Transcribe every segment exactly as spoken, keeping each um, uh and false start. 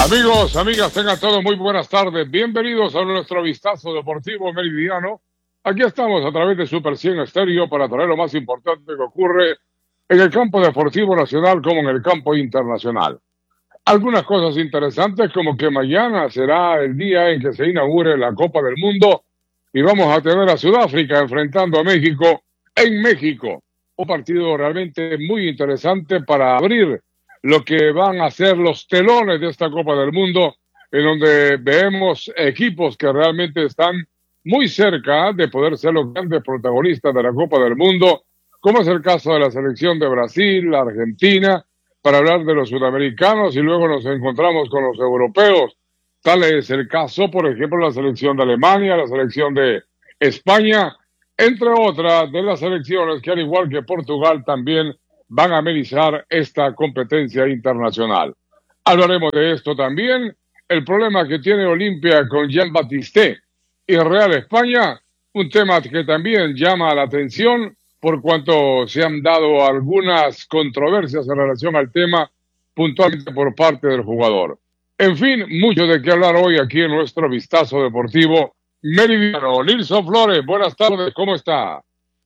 Amigos, amigas, tengan todos muy buenas tardes. Bienvenidos a nuestro vistazo deportivo meridiano. Aquí estamos a través de Super cien Estéreo para traer lo más importante que ocurre en el campo deportivo nacional como en el campo internacional. Algunas cosas interesantes como que mañana será el día en que se inaugure la Copa del Mundo y vamos a tener a Sudáfrica enfrentando a México en México. Un partido realmente muy interesante para abrir lo que van a ser los telones de esta Copa del Mundo, en donde vemos equipos que realmente están muy cerca de poder ser los grandes protagonistas de la Copa del Mundo, como es el caso de la selección de Brasil, la Argentina, para hablar de los sudamericanos, y luego nos encontramos con los europeos. Tal es el caso, por ejemplo, la selección de Alemania, la selección de España, entre otras de las selecciones que, al igual que Portugal, también van a amenizar esta competencia internacional. Hablaremos de esto también, el problema que tiene Olimpia con Jean-Baptiste y Real España, un tema que también llama la atención por cuanto se han dado algunas controversias en relación al tema puntualmente por parte del jugador. En fin, mucho de qué hablar hoy aquí en nuestro vistazo deportivo meridiano. Nilson Flores, buenas tardes, ¿cómo está?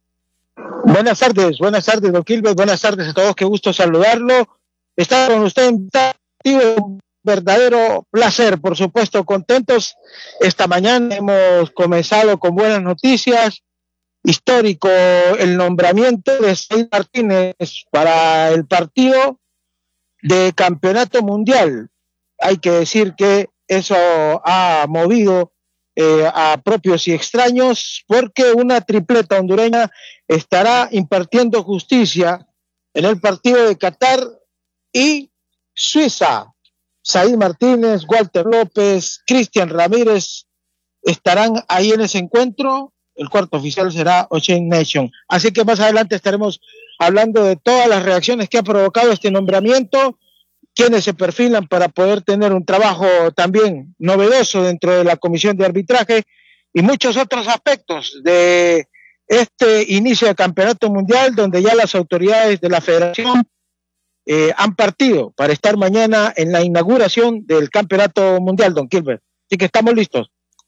Buenas tardes, buenas tardes, don Gilbert, buenas tardes a todos, qué gusto saludarlo. Estar con usted en un verdadero placer, por supuesto, contentos. Esta mañana hemos comenzado con buenas noticias. Histórico el nombramiento de Said Martínez para el partido de campeonato mundial. Hay que decir que eso ha movido Eh, a propios y extraños, porque una tripleta hondureña estará impartiendo justicia en el partido de Qatar y Suiza. Said Martínez, Walter López, Cristian Ramírez estarán ahí en ese encuentro. El cuarto oficial será Ocean Nation. Así que más adelante estaremos hablando de todas las reacciones que ha provocado este nombramiento, quienes se perfilan para poder tener un trabajo también novedoso dentro de la comisión de arbitraje y muchos otros aspectos de este inicio de campeonato mundial, donde ya las autoridades de la federación eh, han partido para estar mañana en la inauguración del campeonato mundial, don Gilbert. Así que estamos listos.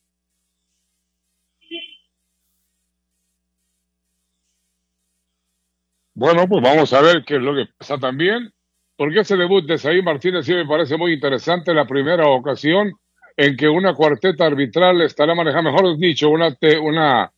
Bueno, pues vamos a ver qué es lo que pasa también, porque ese debut de Said Martínez sí me parece muy interesante, la primera ocasión en que una cuarteta arbitral estará manejando, mejor dicho, una, te, una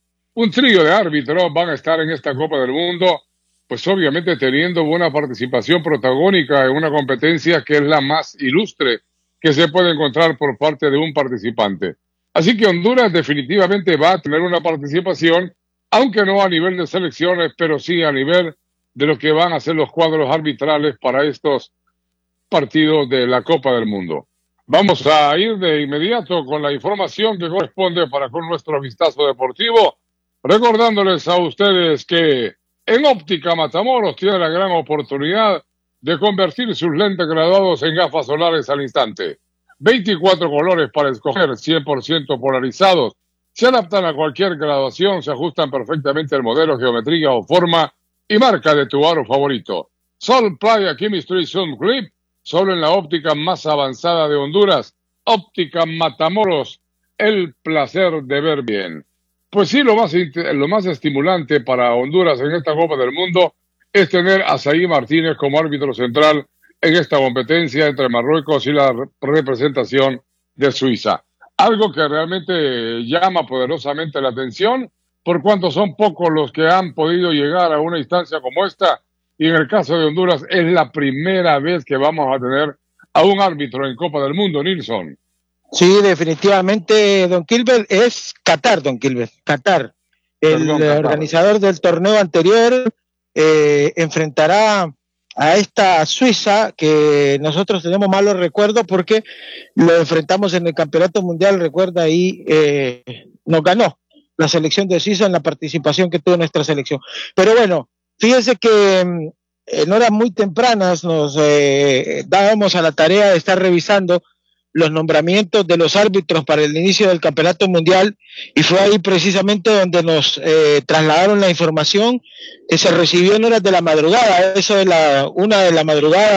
un trío de árbitros van a estar en esta Copa del Mundo, pues obviamente teniendo buena participación protagónica en una competencia que es la más ilustre que se puede encontrar por parte de un participante. Así que Honduras definitivamente va a tener una participación, aunque no a nivel de selecciones, pero sí a nivel de lo que van a ser los cuadros arbitrales para estos partidos de la Copa del Mundo. Vamos a ir de inmediato con la información que corresponde para con nuestro vistazo deportivo, recordándoles a ustedes que en Óptica Matamoros tiene la gran oportunidad de convertir sus lentes graduados en gafas solares al instante. veinticuatro colores para escoger, cien por ciento polarizados. Se adaptan a cualquier graduación, se ajustan perfectamente al modelo, geometría o forma y marca de tu aro favorito. Sol Playa Chemistry Zoom Clip, solo en la óptica más avanzada de Honduras. Óptica Matamoros, el placer de ver bien. Pues sí, lo más, lo más estimulante para Honduras en esta Copa del Mundo es tener a Said Martínez como árbitro central en esta competencia entre Marruecos y la representación de Suiza. Algo que realmente llama poderosamente la atención, por cuanto son pocos los que han podido llegar a una instancia como esta, y en el caso de Honduras es la primera vez que vamos a tener a un árbitro en Copa del Mundo, Nilson. Sí, definitivamente, don Gilbert, es Qatar, don Gilbert, Qatar. El Perdón, Qatar. organizador del torneo anterior eh, enfrentará a esta Suiza, que nosotros tenemos malos recuerdos porque lo enfrentamos en el Campeonato Mundial, recuerda, ahí eh, nos ganó la selección de Suiza en la participación que tuvo nuestra selección. Pero bueno, fíjense que en horas muy tempranas nos eh, dábamos a la tarea de estar revisando los nombramientos de los árbitros para el inicio del Campeonato Mundial, y fue ahí precisamente donde nos eh, trasladaron la información que se recibió en horas de la madrugada, eso de la una de la madrugada,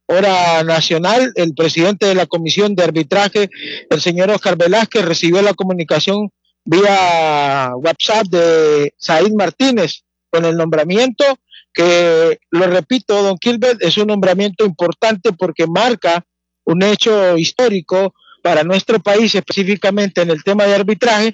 hora nacional, el presidente de la Comisión de Arbitraje, el señor Oscar Velázquez, recibió la comunicación vía WhatsApp de Said Martínez con el nombramiento, que lo repito, don Gilbert, es un nombramiento importante porque marca un hecho histórico para nuestro país, específicamente en el tema de arbitraje,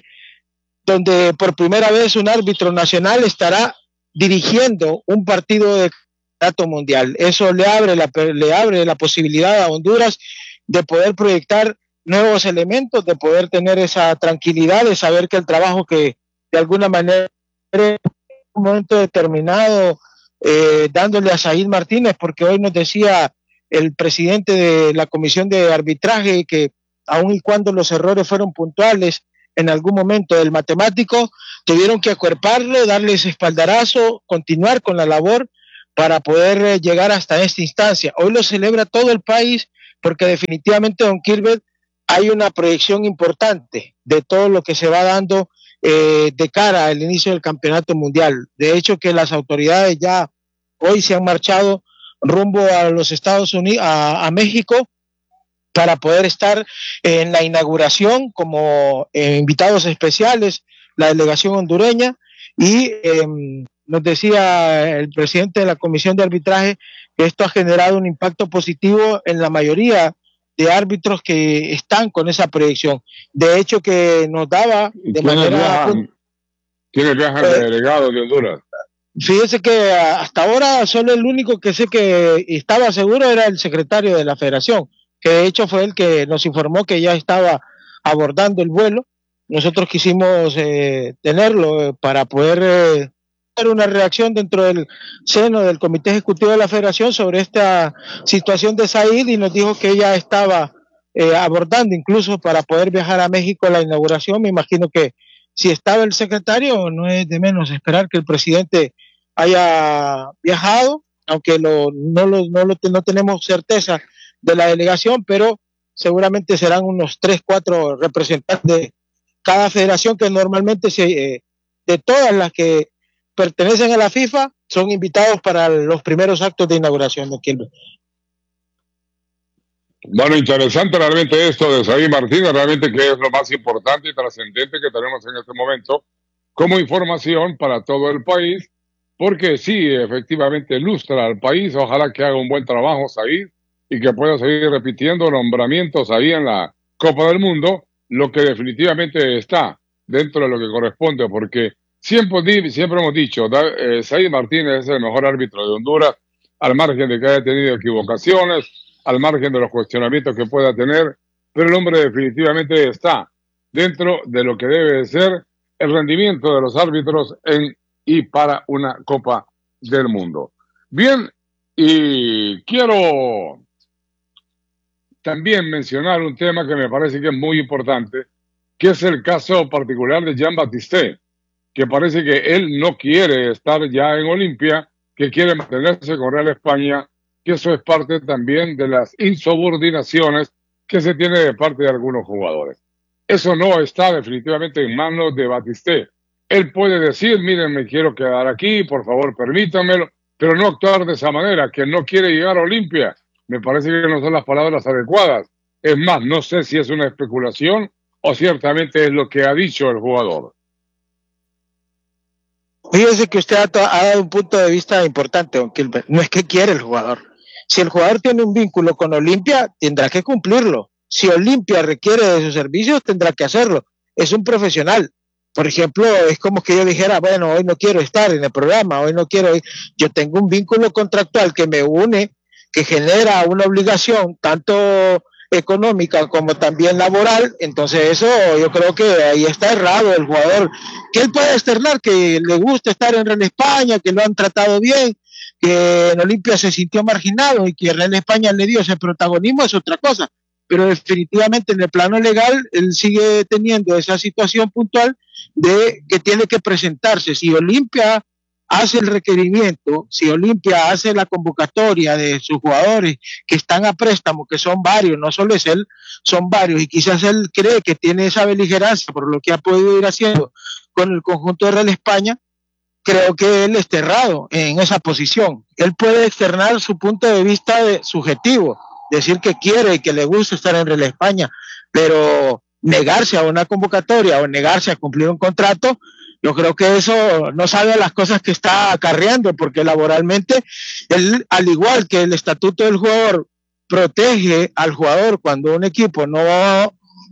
donde por primera vez un árbitro nacional estará dirigiendo un partido de campeonato mundial. Eso le abre la, le abre la posibilidad a Honduras de poder proyectar nuevos elementos, de poder tener esa tranquilidad, de saber que el trabajo que de alguna manera en un momento determinado eh, dándole a Said Martínez, porque hoy nos decía el presidente de la Comisión de Arbitraje que aun y cuando los errores fueron puntuales en algún momento del matemático, tuvieron que acuerparlo, darle ese espaldarazo, continuar con la labor para poder eh, llegar hasta esta instancia. Hoy lo celebra todo el país porque definitivamente, don Gilbert, hay una proyección importante de todo lo que se va dando eh, de cara al inicio del campeonato mundial. De hecho, que las autoridades ya hoy se han marchado rumbo a los Estados Unidos, a, a México, para poder estar en la inauguración como eh, invitados especiales, la delegación hondureña, y eh, nos decía el presidente de la Comisión de Arbitraje que esto ha generado un impacto positivo en la mayoría de árbitros que están con esa proyección. De hecho, que nos daba de manera... ¿Quiénes viajan eh, de delegado de Honduras? Fíjese que hasta ahora solo el único que sé que estaba seguro era el secretario de la federación, que de hecho fue el que nos informó que ya estaba abordando el vuelo. Nosotros quisimos eh, tenerlo eh, para poder eh, hacer una reacción dentro del seno del Comité Ejecutivo de la Federación sobre esta situación de Said, y nos dijo que ella estaba eh, abordando incluso para poder viajar a México a la inauguración. Me imagino que si estaba el secretario, no es de menos esperar que el presidente haya viajado, aunque lo, no, lo, no, lo, no tenemos certeza de la delegación, pero seguramente serán unos tres, cuatro representantes de cada federación, que normalmente se, eh, de todas las que pertenecen a la FIFA son invitados para los primeros actos de inauguración de Quilmes. Bueno, interesante realmente esto de Said Martínez, realmente que es lo más importante y trascendente que tenemos en este momento como información para todo el país, porque sí, efectivamente ilustra al país. Ojalá que haga un buen trabajo Said y que pueda seguir repitiendo nombramientos ahí en la Copa del Mundo, lo que definitivamente está dentro de lo que corresponde, porque siempre, siempre hemos dicho, eh, Said Martínez es el mejor árbitro de Honduras, al margen de que haya tenido equivocaciones, al margen de los cuestionamientos que pueda tener, pero el hombre definitivamente está dentro de lo que debe de ser el rendimiento de los árbitros en y para una Copa del Mundo. Bien, y quiero también mencionar un tema que me parece que es muy importante, que es el caso particular de Jean Baptiste, que parece que él no quiere estar ya en Olimpia, que quiere mantenerse con Real España, que eso es parte también de las insubordinaciones que se tiene de parte de algunos jugadores. Eso no está definitivamente en manos de Baptiste. Él puede decir, miren, me quiero quedar aquí, por favor permítanmelo, pero no actuar de esa manera, que no quiere llegar a Olimpia. Me parece que no son las palabras adecuadas. Es más, no sé si es una especulación o ciertamente es lo que ha dicho el jugador. Fíjese que usted ha, ha dado un punto de vista importante, don Gilbert. No es que quiere el jugador. Si el jugador tiene un vínculo con Olimpia, tendrá que cumplirlo. Si Olimpia requiere de sus servicios, tendrá que hacerlo. Es un profesional. Por ejemplo, es como que yo dijera, bueno, hoy no quiero estar en el programa, hoy no quiero ir. Yo tengo un vínculo contractual que me une, que genera una obligación tanto económica como también laboral. Entonces eso yo creo que ahí está errado el jugador, que él puede externar que le gusta estar en Real España, que lo han tratado bien, que en Olimpia se sintió marginado y que Real España le dio ese protagonismo, es otra cosa, pero definitivamente en el plano legal él sigue teniendo esa situación puntual de que tiene que presentarse. Si Olimpia hace el requerimiento, si Olimpia hace la convocatoria de sus jugadores que están a préstamo, que son varios, no solo es él, son varios, y quizás él cree que tiene esa beligerancia por lo que ha podido ir haciendo con el conjunto de Real España, creo que él está errado en esa posición. Él puede externar su punto de vista de, subjetivo, decir que quiere y que le gusta estar en Real España, pero negarse a una convocatoria o negarse a cumplir un contrato, yo creo que eso no sabe a las cosas que está acarreando, porque laboralmente, él, al igual que el estatuto del jugador protege al jugador cuando un equipo no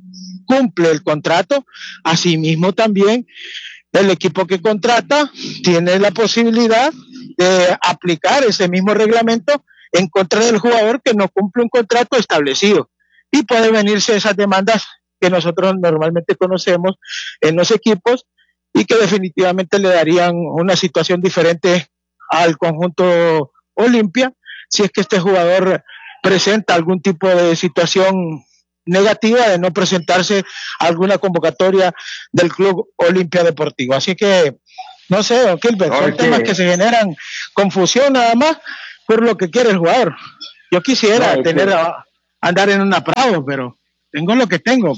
cumple el contrato, asimismo también el equipo que contrata tiene la posibilidad de aplicar ese mismo reglamento en contra del jugador que no cumple un contrato establecido. Y puede venirse esas demandas que nosotros normalmente conocemos en los equipos y que definitivamente le darían una situación diferente al conjunto Olimpia si es que este jugador presenta algún tipo de situación negativa de no presentarse a alguna convocatoria del Club Olimpia Deportivo. Así que, no sé, don Gilbert, son temas que se generan confusión nada más por lo que quiere el jugador. Yo quisiera no, tener que... a, andar en una Prado, pero tengo lo que tengo.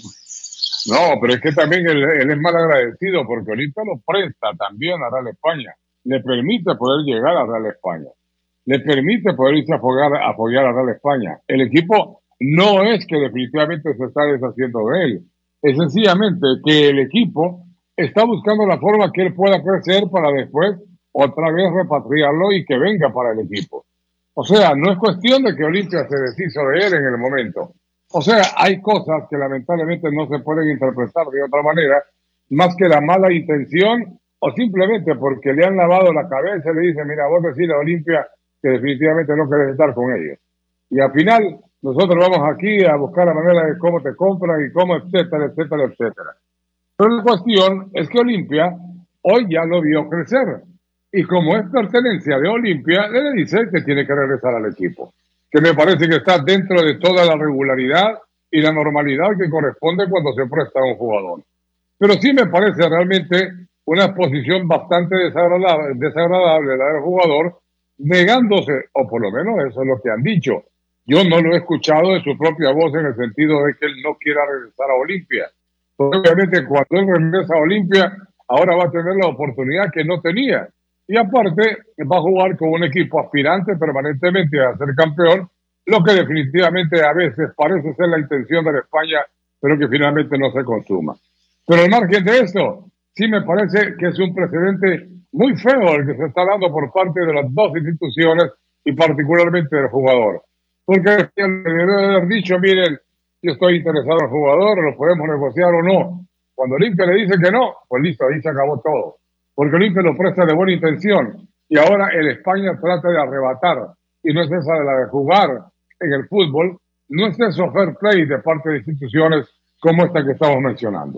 No, pero es que también él, él es mal agradecido porque Olimpia lo presta también a Real España. Le permite poder llegar a Real España. Le permite poder irse a apoyar, a apoyar a Real España. El equipo no es que definitivamente se está deshaciendo de él. Es sencillamente que el equipo está buscando la forma que él pueda crecer para después otra vez repatriarlo y que venga para el equipo. O sea, no es cuestión de que Olimpia se deshizo de él en el momento. O sea, hay cosas que lamentablemente no se pueden interpretar de otra manera, más que la mala intención o simplemente porque le han lavado la cabeza y le dicen, mira, vos decís a Olimpia que definitivamente no querés estar con ellos. Y al final, nosotros vamos aquí a buscar la manera de cómo te compran y cómo, etcétera, etcétera, etcétera. Pero la cuestión es que Olimpia hoy ya lo vio crecer. Y como es pertenencia de Olimpia, le dice que tiene que regresar al equipo. Que me parece que está dentro de toda la regularidad y la normalidad que corresponde cuando se presta a un jugador. Pero sí me parece realmente una posición bastante desagradable, desagradable la del jugador, negándose, o por lo menos eso es lo que han dicho. Yo no lo he escuchado de su propia voz en el sentido de que él no quiera regresar a Olimpia. Obviamente cuando él regresa a Olimpia, ahora va a tener la oportunidad que no tenía. Y aparte va a jugar con un equipo aspirante permanentemente a ser campeón, lo que definitivamente a veces parece ser la intención de la España, pero que finalmente no se consuma. Pero al margen de eso, sí me parece que es un precedente muy feo el que se está dando por parte de las dos instituciones y particularmente del jugador. Porque debe haber dicho, miren, yo estoy interesado en el jugador, lo podemos negociar o no. Cuando Olimpia le dice que no, pues listo, ahí se acabó todo. Porque Olimpia lo presta de buena intención y ahora el España trata de arrebatar, y no es esa de la de jugar en el fútbol, no es eso fair play de parte de instituciones como esta que estamos mencionando.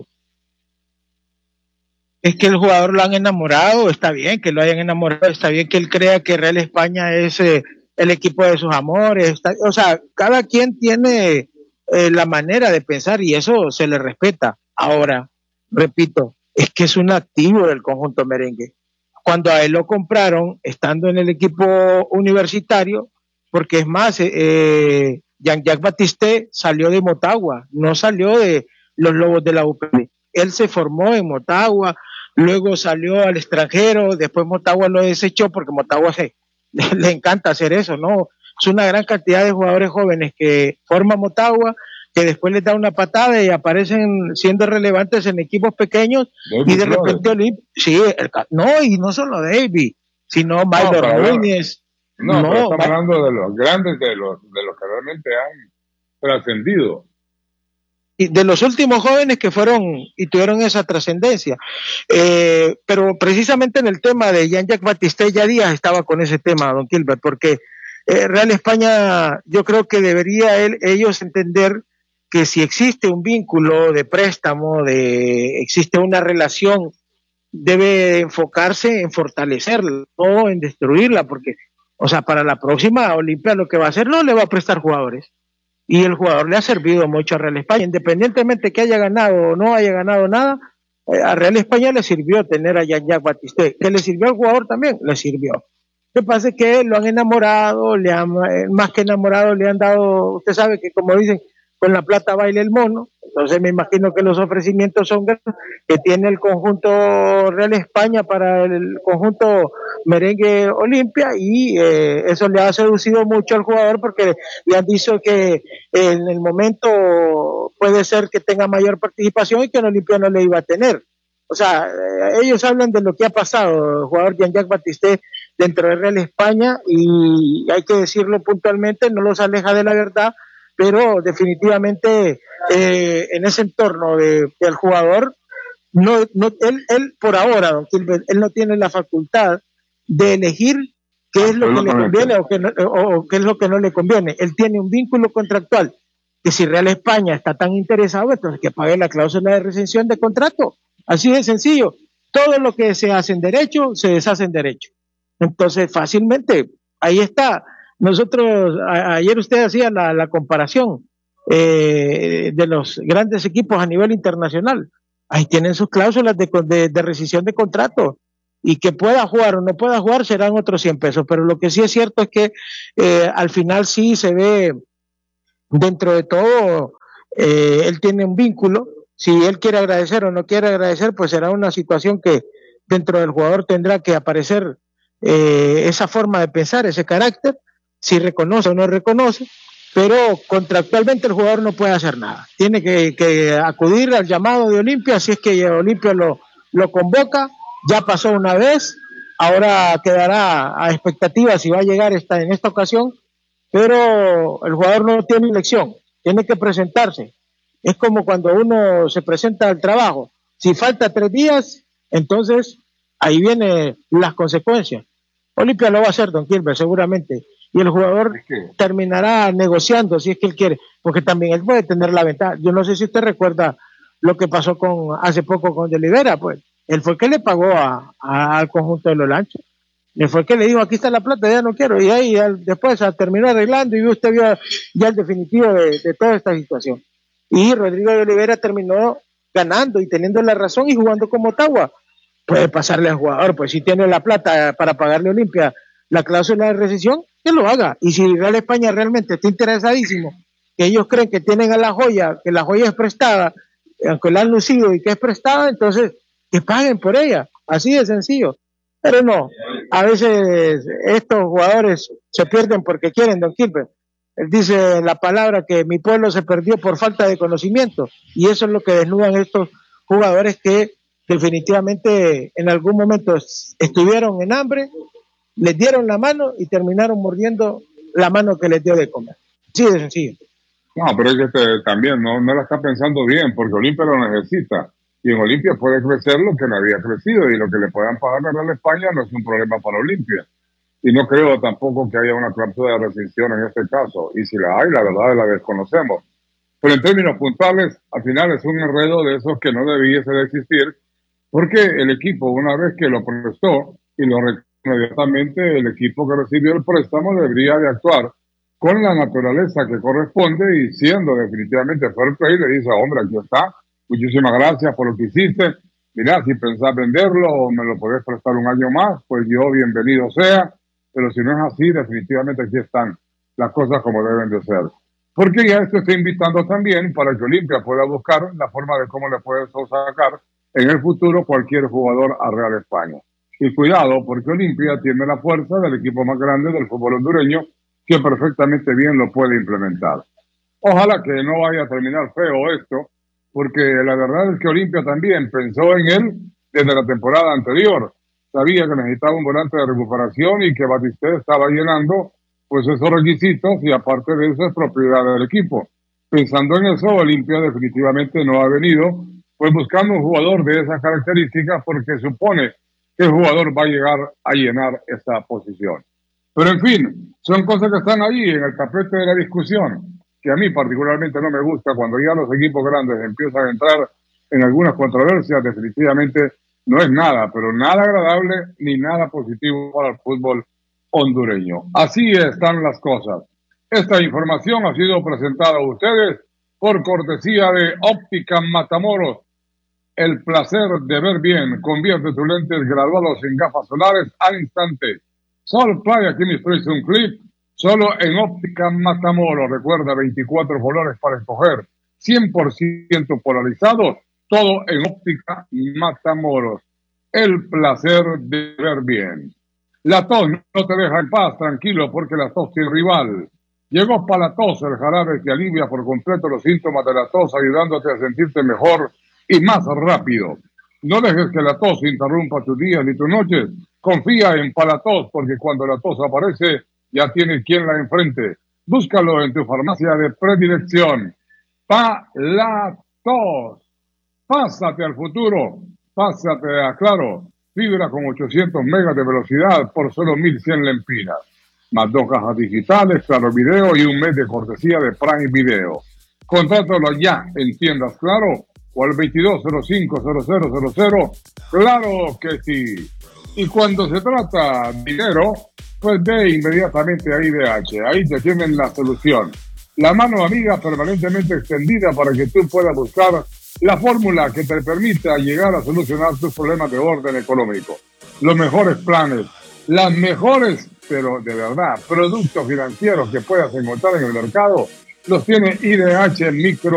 Es que el jugador lo han enamorado, está bien que lo hayan enamorado, está bien que él crea que Real España es eh, el equipo de sus amores, está, o sea, cada quien tiene eh, la manera de pensar y eso se le respeta. Ahora, repito, es que es un activo del conjunto merengue. Cuando a él lo compraron, estando en el equipo universitario, porque es más, eh, Jean-Jacques Batiste salió de Motagua, no salió de los Lobos de la U P B. Él se formó en Motagua, luego salió al extranjero, después Motagua lo desechó porque Motagua se, le, le encanta hacer eso, ¿no? Es una gran cantidad de jugadores jóvenes que forman Motagua, que después les da una patada y aparecen siendo relevantes en equipos pequeños David y de repente Olimpia, sí, el, no, y no solo David, sino Maylor no, Núñez. No, no, pero estamos va, hablando de los grandes, de los, de los que realmente han trascendido. Y de los últimos jóvenes que fueron y tuvieron esa trascendencia. Eh, pero precisamente en el tema de Jean-Jacques Batiste, ya Díaz estaba con ese tema, don Gilbert, porque eh, Real España, yo creo que debería él, ellos entender que si existe un vínculo de préstamo, de existe una relación, debe enfocarse en fortalecerla, no en destruirla, porque, o sea, para la próxima Olimpia lo que va a hacer no le va a prestar jugadores. Y el jugador le ha servido mucho a Real España, independientemente que haya ganado o no haya ganado nada, eh, a Real España le sirvió tener a Jean-Jacques Batiste, que le sirvió al jugador también, le sirvió. Lo que pasa es que lo han enamorado, le han, eh, más que enamorado, le han dado, usted sabe que como dicen, con la plata baila el mono, Entonces me imagino que los ofrecimientos son que tiene el conjunto Real España para el conjunto Merengue Olimpia, y eh, eso le ha seducido mucho al jugador, porque le han dicho que en el momento puede ser que tenga mayor participación y que en Olimpia no le iba a tener. O sea, ellos hablan de lo que ha pasado, el jugador Jean-Jacques Batiste dentro de Real España, y hay que decirlo puntualmente, no los aleja de la verdad, pero definitivamente eh, en ese entorno de, del jugador, no, no, él, él por ahora, don Gilbert, él no tiene la facultad de elegir qué es lo que le conviene o, que no, o, o qué es lo que no le conviene. Él tiene un vínculo contractual, que si Real España está tan interesado, entonces que pague la cláusula de rescisión de contrato. Así de sencillo. Todo lo que se hace en derecho, se deshace en derecho. Entonces, fácilmente, ahí está. Nosotros, a, ayer usted hacía la, la comparación eh, de los grandes equipos a nivel internacional. Ahí tienen sus cláusulas de, de, de rescisión de contrato. Y que pueda jugar o no pueda jugar serán otros cien pesos. Pero lo que sí es cierto es que eh, al final sí se ve, dentro de todo, eh, él tiene un vínculo. Si él quiere agradecer o no quiere agradecer, pues será una situación que dentro del jugador tendrá que aparecer eh, esa forma de pensar, ese carácter, si reconoce o no reconoce, pero contractualmente el jugador no puede hacer nada. Tiene que, que acudir al llamado de Olimpia, si es que Olimpia lo, lo convoca. Ya pasó una vez, ahora quedará a expectativa si va a llegar esta, en esta ocasión, pero el jugador no tiene elección, tiene que presentarse. Es como cuando uno se presenta al trabajo. Si falta tres días, entonces ahí vienen las consecuencias. Olimpia lo va a hacer, don Gilbert, seguramente. Y el jugador terminará negociando si es que él quiere, porque también él puede tener la ventaja. Yo no sé si usted recuerda lo que pasó con hace poco con De Olivera, pues. Él fue el que le pagó a, a, al conjunto de los Lanchos. Él fue el que le dijo, aquí está la plata, ya no quiero. Y ahí él, después se terminó arreglando, y usted vio ya el definitivo de, de toda esta situación. Y Rodrigo de Olivera terminó ganando y teniendo la razón y jugando como Motagua. Puede pasarle al jugador, pues si tiene la plata para pagarle a Olimpia la cláusula de rescisión, que lo haga. Y si Real España realmente está interesadísimo, que ellos creen que tienen a la joya, que la joya es prestada, aunque la han lucido y que es prestada, entonces que paguen por ella, así de sencillo. Pero no, a veces estos jugadores se pierden porque quieren, don Gilbert. Él dice la palabra que mi pueblo se perdió por falta de conocimiento, y eso es lo que desnudan estos jugadores que definitivamente en algún momento estuvieron en hambre, les dieron la mano y terminaron mordiendo la mano que les dio de comer. Sí, de sencillo. No, pero es que este, también no, no la está pensando bien, porque Olimpia lo necesita, y en Olimpia puede crecer lo que no había crecido, y lo que le puedan pagar a Real España no es un problema para Olimpia. Y no creo tampoco que haya una cláusula de rescisión en este caso. Y si la hay, la verdad la desconocemos. Pero en términos puntuales, al final es un enredo de esos que no debiese de existir, porque el equipo, una vez que lo prestó y lo recuperó inmediatamente, el equipo que recibió el préstamo debería de actuar con la naturaleza que corresponde, y siendo definitivamente fair play, le dice, hombre, aquí está, muchísimas gracias por lo que hiciste. Mirá, si pensás venderlo o me lo podés prestar un año más, pues yo bienvenido sea. Pero si no es así, definitivamente aquí están las cosas como deben de ser. Porque ya esto está invitando también para que Olimpia pueda buscar la forma de cómo le puede sacar en el futuro cualquier jugador a Real España. Y cuidado, porque Olimpia tiene la fuerza del equipo más grande del fútbol hondureño, que perfectamente bien lo puede implementar. Ojalá que no vaya a terminar feo esto, porque la verdad es que Olimpia también pensó en él desde la temporada anterior. Sabía que necesitaba un volante de recuperación y que Batiste estaba llenando pues esos requisitos, y aparte de eso es propiedad del equipo. Pensando en eso, Olimpia definitivamente no ha venido pues buscando un jugador de esas características, porque supone que el jugador va a llegar a llenar esa posición. Pero en fin, son cosas que están ahí en el tapete de la discusión, que a mí particularmente no me gusta cuando ya los equipos grandes empiezan a entrar en algunas controversias. Definitivamente no es nada, pero nada agradable ni nada positivo para el fútbol hondureño. Así están las cosas. Esta información ha sido presentada a ustedes por cortesía de Óptica Matamoros. El placer de ver bien. Convierte tus lentes graduados en gafas solares al instante. Sol Playa, aquí me estoy un clip. Solo en Óptica Matamoros. Recuerda, veinticuatro colores para escoger. cien por ciento polarizados, todo en óptica Matamoros. El placer de ver bien. La tos no te deja en paz, tranquilo, porque la tos tiene rival. Llegó Palatos, el jarabe que alivia por completo los síntomas de la tos, ayudándote a sentirte mejor y más rápido. No dejes que la tos interrumpa tus días ni tus noches. Confía en Palatos, porque cuando la tos aparece, ya tienes quien la enfrente. Búscalo en tu farmacia de predilección. Palatos. Pásate al futuro. Pásate a Claro. Fibra con ochocientos megas de velocidad por solo mil cien lempiras. Más dos cajas digitales, Claro Video y un mes de cortesía de Prime Video. Contrátalo ya en tiendas Claro o al veintidós cero cinco cero cero cero cero. Claro que sí. Y cuando se trata de dinero, pues ve inmediatamente a I D H. Ahí te tienen la solución. La mano amiga permanentemente extendida para que tú puedas buscar la fórmula que te permita llegar a solucionar tus problemas de orden económico. Los mejores planes, las mejores, pero de verdad, productos financieros que puedas encontrar en el mercado, los tiene I D H Micro